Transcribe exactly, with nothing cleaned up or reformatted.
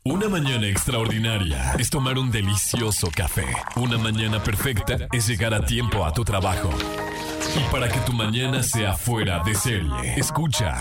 Una mañana extraordinaria es tomar un delicioso café. Una mañana perfecta es llegar a tiempo a tu trabajo. Y para que tu mañana sea fuera de serie, escucha